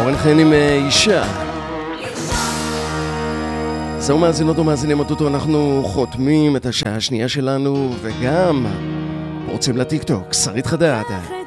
שרון חן עם אישה. זהו מאזינות ומאזינים, אותו אנחנו חותמים את השעה השנייה שלנו, וגם רוצים לטיק טוק, שרית חדד.